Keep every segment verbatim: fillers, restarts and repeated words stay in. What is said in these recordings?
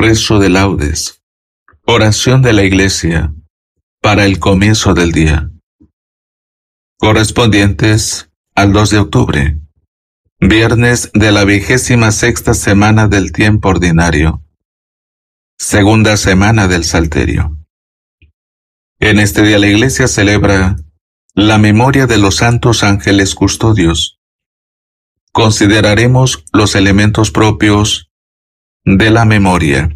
Rezo de laudes. Oración de la Iglesia para el comienzo del día. Correspondientes al dos de octubre, viernes de la vigésima sexta semana del tiempo ordinario, segunda semana del Salterio. En este día la Iglesia celebra la memoria de los santos ángeles custodios. Consideraremos los elementos propios de la memoria.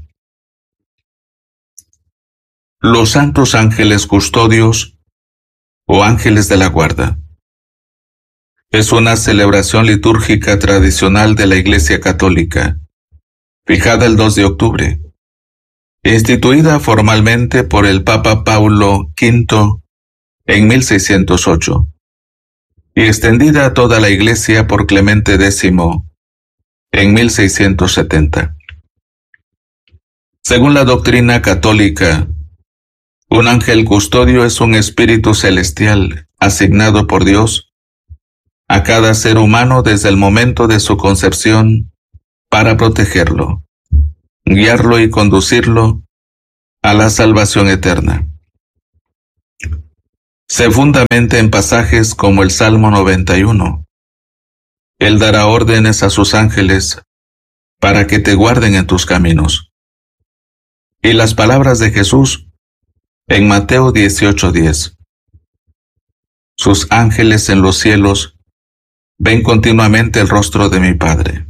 Los santos ángeles custodios o ángeles de la guarda. Es una celebración litúrgica tradicional de la Iglesia Católica, fijada el dos de octubre, instituida formalmente por el Papa Paulo quinto en mil seiscientos ocho y extendida a toda la Iglesia por Clemente décimo en mil seiscientos setenta. Según la doctrina católica, un ángel custodio es un espíritu celestial asignado por Dios a cada ser humano desde el momento de su concepción para protegerlo, guiarlo y conducirlo a la salvación eterna. Se fundamenta en pasajes como el Salmo noventa y uno. Él dará órdenes a sus ángeles para que te guarden en tus caminos. Y las palabras de Jesús en Mateo dieciocho diez. Sus ángeles en los cielos ven continuamente el rostro de mi Padre.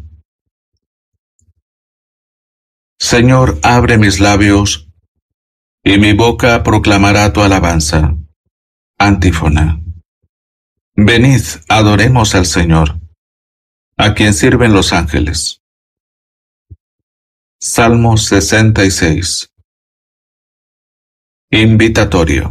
Señor, abre mis labios, y mi boca proclamará tu alabanza. Antífona. Venid, adoremos al Señor, a quien sirven los ángeles. Salmo sesenta y seis. Invitatorio.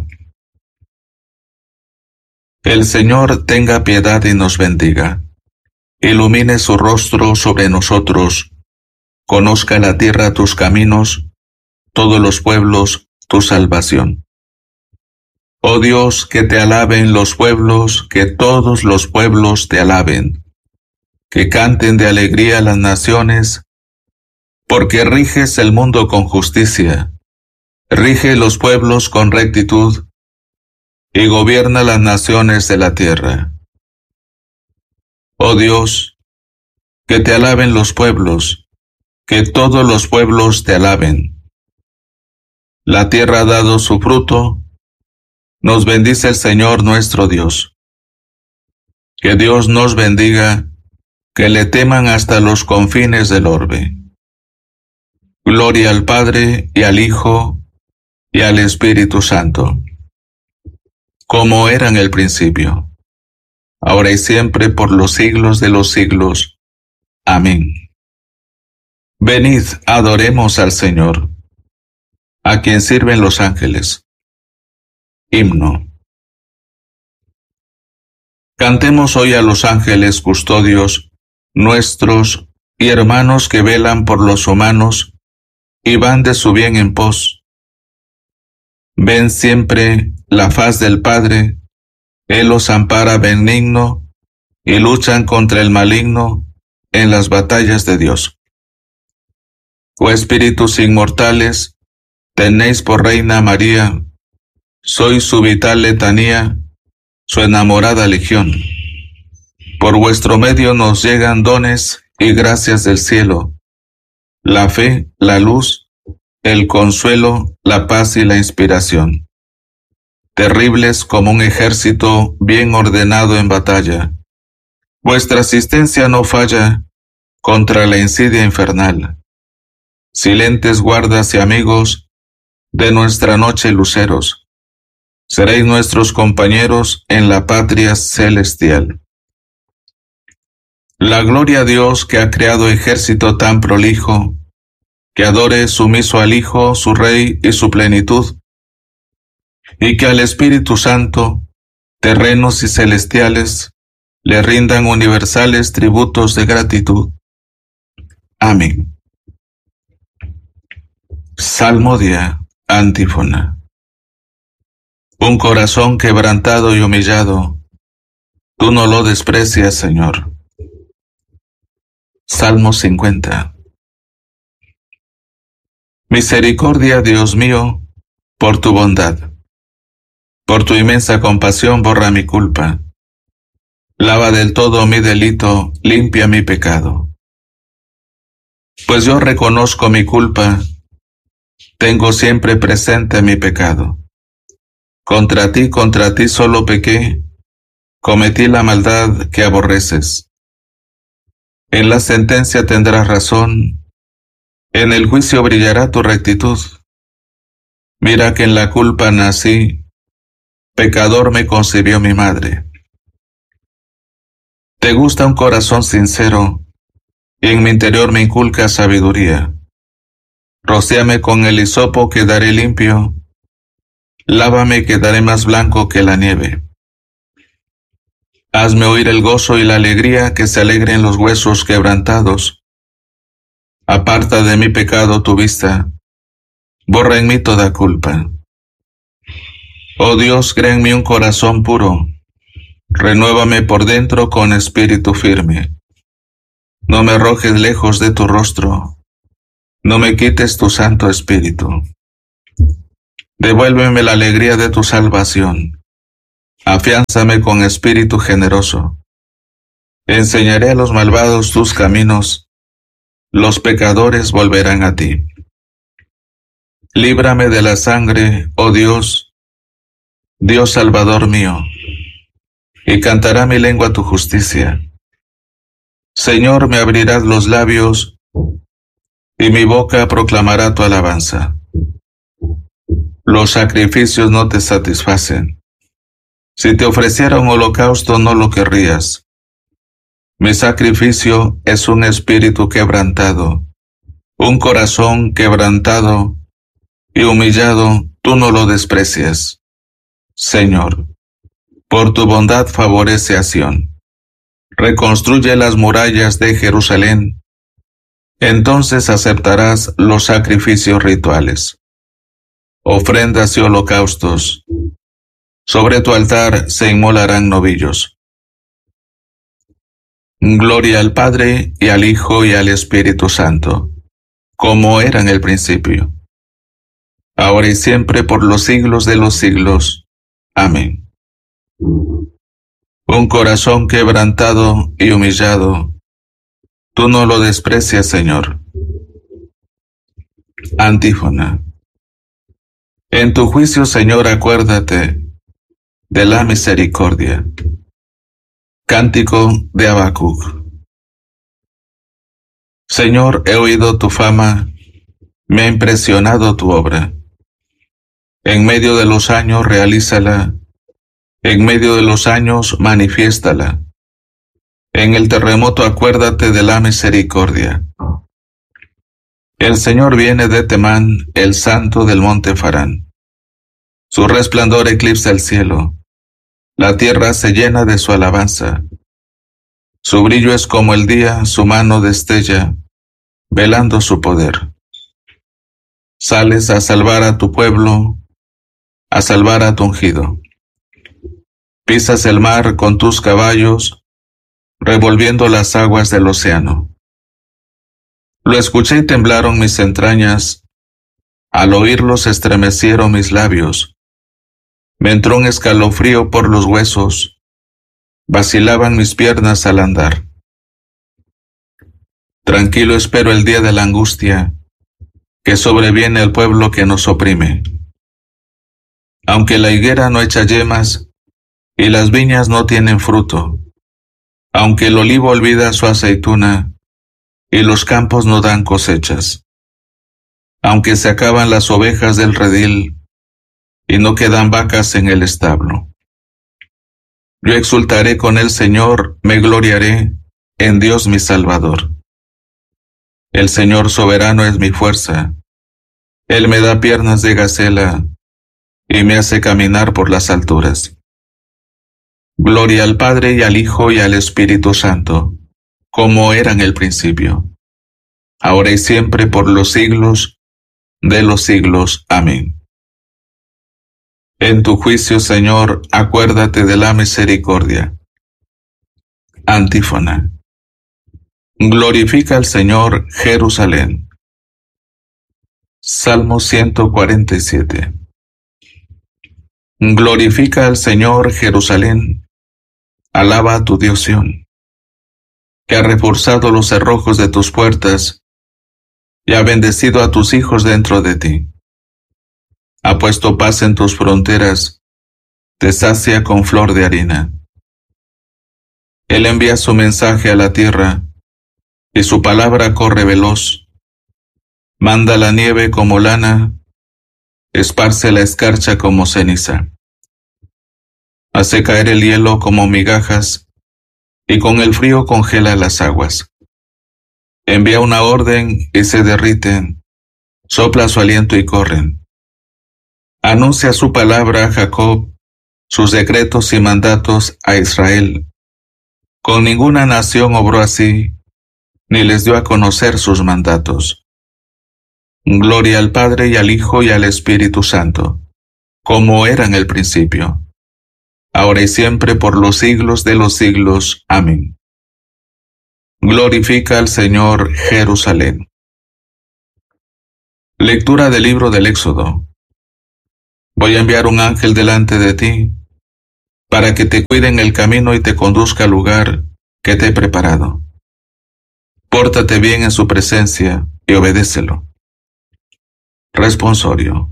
El Señor tenga piedad y nos bendiga. Ilumine su rostro sobre nosotros. Conozca la tierra tus caminos, todos los pueblos tu salvación. Oh Dios, que te alaben los pueblos, que todos los pueblos te alaben. Que canten de alegría las naciones, porque riges el mundo con justicia. Rige los pueblos con rectitud, y gobierna las naciones de la tierra. Oh Dios, que te alaben los pueblos, que todos los pueblos te alaben. La tierra ha dado su fruto, nos bendice el Señor nuestro Dios. Que Dios nos bendiga, que le teman hasta los confines del orbe. Gloria al Padre, y al Hijo, y al Espíritu Santo, como era en el principio, ahora y siempre, por los siglos de los siglos. Amén. Venid, adoremos al Señor, a quien sirven los ángeles. Himno. Cantemos hoy a los ángeles custodios, nuestros y hermanos que velan por los humanos y van de su bien en pos. Ven siempre la faz del Padre, Él los ampara benigno, y luchan contra el maligno en las batallas de Dios. Oh espíritus inmortales, tenéis por reina María, sois su vital letanía, su enamorada legión. Por vuestro medio nos llegan dones y gracias del cielo, la fe, la luz, el consuelo, la paz y la inspiración. Terribles como un ejército bien ordenado en batalla. Vuestra asistencia no falla contra la insidia infernal. Silentes guardas y amigos de nuestra noche luceros. Seréis nuestros compañeros en la patria celestial. La gloria a Dios que ha creado ejército tan prolijo, que adore sumiso al Hijo, su Rey y su plenitud, y que al Espíritu Santo, terrenos y celestiales, le rindan universales tributos de gratitud. Amén. Salmodia, antífona. Un corazón quebrantado y humillado, tú no lo desprecias, Señor. Salmo cincuenta. Misericordia, Dios mío, por tu bondad. Por tu inmensa compasión borra mi culpa. Lava del todo mi delito, limpia mi pecado. Pues yo reconozco mi culpa, tengo siempre presente mi pecado. Contra ti, contra ti solo pequé, cometí la maldad que aborreces. En la sentencia tendrás razón, en el juicio brillará tu rectitud. Mira que en la culpa nací, pecador me concibió mi madre. Te gusta un corazón sincero, y en mi interior me inculca sabiduría. Rocíame con el hisopo, quedaré limpio. Lávame, quedaré más blanco que la nieve. Hazme oír el gozo y la alegría, que se alegren los huesos quebrantados. Aparta de mi pecado tu vista, borra en mí toda culpa. Oh Dios, crea en mí un corazón puro, renuévame por dentro con espíritu firme. No me arrojes lejos de tu rostro, no me quites tu santo espíritu. Devuélveme la alegría de tu salvación, afiánzame con espíritu generoso. Enseñaré a los malvados tus caminos, los pecadores volverán a ti. Líbrame de la sangre, oh Dios, Dios Salvador mío, y cantará mi lengua tu justicia. Señor, me abrirás los labios, y mi boca proclamará tu alabanza. Los sacrificios no te satisfacen. Si te ofreciera un holocausto no lo querrías. Mi sacrificio es un espíritu quebrantado, un corazón quebrantado y humillado, tú no lo desprecias. Señor, por tu bondad favorece a Sión. Reconstruye las murallas de Jerusalén. Entonces aceptarás los sacrificios rituales, ofrendas y holocaustos. Sobre tu altar se inmolarán novillos. Gloria al Padre, y al Hijo, y al Espíritu Santo, como era en el principio, ahora y siempre, por los siglos de los siglos. Amén. Un corazón quebrantado y humillado, tú no lo desprecias, Señor. Antífona. En tu juicio, Señor, acuérdate de la misericordia. Cántico de Habacuc. Señor, he oído tu fama, me ha impresionado tu obra. En medio de los años realízala, en medio de los años manifiéstala. En el terremoto acuérdate de la misericordia. El Señor viene de Temán, el santo del monte Farán. Su resplandor eclipsa el cielo. La tierra se llena de su alabanza. Su brillo es como el día, su mano destella, velando su poder. Sales a salvar a tu pueblo, a salvar a tu ungido. Pisas el mar con tus caballos, revolviendo las aguas del océano. Lo escuché y temblaron mis entrañas, al oírlo se estremecieron mis labios. Me entró un escalofrío por los huesos, vacilaban mis piernas al andar. Tranquilo espero el día de la angustia, que sobreviene al pueblo que nos oprime. Aunque la higuera no echa yemas, y las viñas no tienen fruto, aunque el olivo olvida su aceituna, y los campos no dan cosechas, aunque se acaban las ovejas del redil, y no quedan vacas en el establo. Yo exultaré con el Señor, me gloriaré en Dios mi Salvador. El Señor soberano es mi fuerza. Él me da piernas de gacela y me hace caminar por las alturas. Gloria al Padre y al Hijo y al Espíritu Santo, como era en el principio, ahora y siempre, por los siglos de los siglos. Amén. En tu juicio, Señor, acuérdate de la misericordia. Antífona. Glorifica al Señor, Jerusalén. Salmo ciento cuarenta y siete. Glorifica al Señor, Jerusalén. Alaba a tu Dios Sión, que ha reforzado los cerrojos de tus puertas y ha bendecido a tus hijos dentro de ti. Ha puesto paz en tus fronteras, te sacia con flor de harina. Él envía su mensaje a la tierra, y su palabra corre veloz. Manda la nieve como lana, esparce la escarcha como ceniza. Hace caer el hielo como migajas, y con el frío congela las aguas. Envía una orden y se derriten, sopla su aliento y corren. Anuncia su palabra a Jacob, sus decretos y mandatos a Israel. Con ninguna nación obró así, ni les dio a conocer sus mandatos. Gloria al Padre y al Hijo y al Espíritu Santo, como era en el principio, ahora y siempre por los siglos de los siglos. Amén. Glorifica al Señor, Jerusalén. Lectura del libro del Éxodo. Voy a enviar un ángel delante de ti, para que te cuide en el camino y te conduzca al lugar que te he preparado. Pórtate bien en su presencia y obedécelo. Responsorio.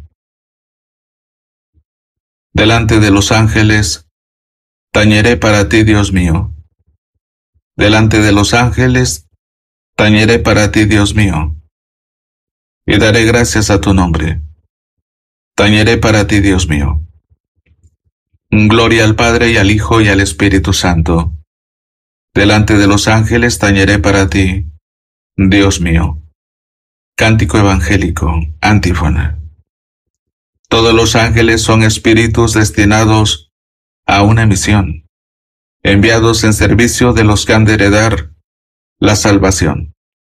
Delante de los ángeles, tañeré para ti, Dios mío. Delante de los ángeles, tañeré para ti, Dios mío. Y daré gracias a tu nombre. Tañeré para ti, Dios mío. Gloria al Padre y al Hijo y al Espíritu Santo. Delante de los ángeles tañeré para ti, Dios mío. Cántico evangélico, antífona. Todos los ángeles son espíritus destinados a una misión, enviados en servicio de los que han de heredar la salvación.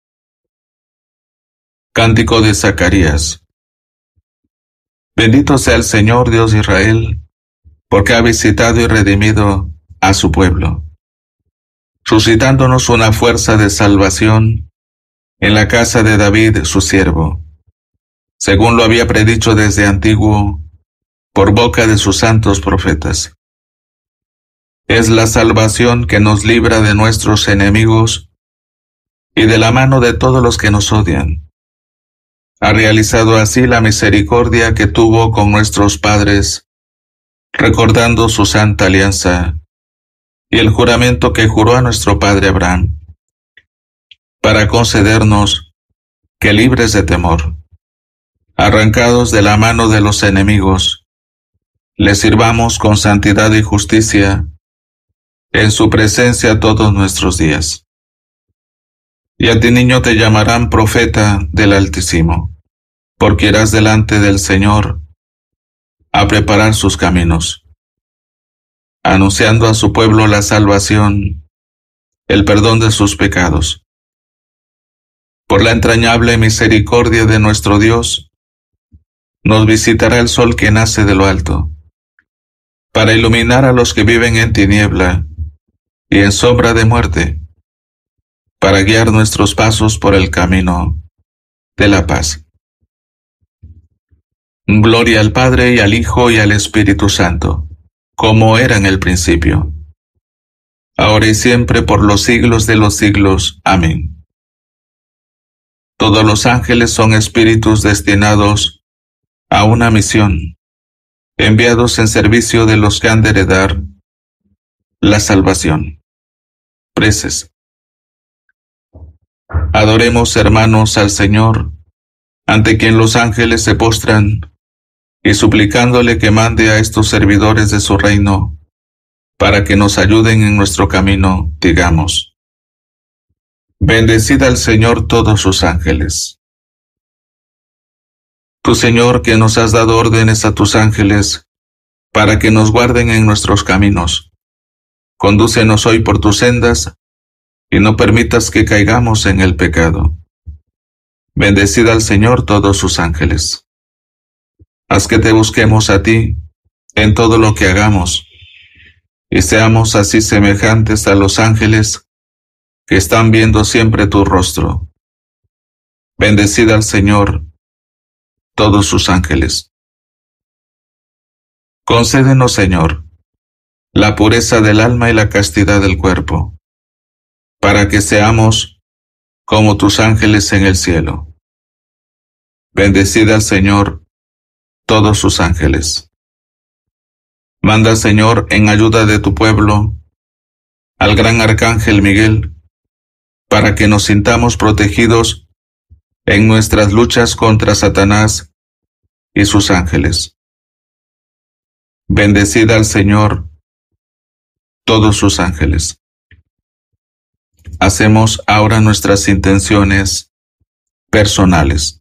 Cántico de Zacarías. Bendito sea el Señor Dios de Israel, porque ha visitado y redimido a su pueblo, suscitándonos una fuerza de salvación en la casa de David su siervo, según lo había predicho desde antiguo por boca de sus santos profetas. Es la salvación que nos libra de nuestros enemigos y de la mano de todos los que nos odian. Ha realizado así la misericordia que tuvo con nuestros padres, recordando su santa alianza y el juramento que juró a nuestro padre Abraham, para concedernos que, libres de temor, arrancados de la mano de los enemigos, le sirvamos con santidad y justicia en su presencia todos nuestros días. Y a ti, niño, te llamarán profeta del Altísimo, porque irás delante del Señor a preparar sus caminos, anunciando a su pueblo la salvación, el perdón de sus pecados. Por la entrañable misericordia de nuestro Dios, nos visitará el sol que nace de lo alto, para iluminar a los que viven en tiniebla y en sombra de muerte, para guiar nuestros pasos por el camino de la paz. Gloria al Padre y al Hijo y al Espíritu Santo, como era en el principio, ahora y siempre por los siglos de los siglos. Amén. Todos los ángeles son espíritus destinados a una misión, enviados en servicio de los que han de heredar la salvación. Preces. Adoremos, hermanos, al Señor, ante quien los ángeles se postran, y suplicándole que mande a estos servidores de su reino, para que nos ayuden en nuestro camino, digamos: bendecid al Señor todos sus ángeles. Tú, Señor, que nos has dado órdenes a tus ángeles, para que nos guarden en nuestros caminos, condúcenos hoy por tus sendas, y no permitas que caigamos en el pecado. Bendecid al Señor todos sus ángeles. Haz que te busquemos a ti en todo lo que hagamos, y seamos así semejantes a los ángeles que están viendo siempre tu rostro. Bendecid al Señor, todos sus ángeles. Concédenos, Señor, la pureza del alma y la castidad del cuerpo, para que seamos como tus ángeles en el cielo. Bendecid al Señor todos sus ángeles. Manda, Señor, en ayuda de tu pueblo, al gran arcángel Miguel, para que nos sintamos protegidos en nuestras luchas contra Satanás y sus ángeles. Bendecid al Señor todos sus ángeles. Hacemos ahora nuestras intenciones personales.